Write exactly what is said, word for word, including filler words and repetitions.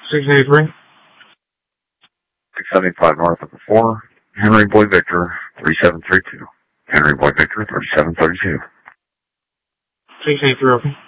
six eighty-three. six seventy-five north of the four. Henry Boy Victor, three seven three two. Henry Boy Victor, thirty-seven thirty-two. six eighty-three, okay.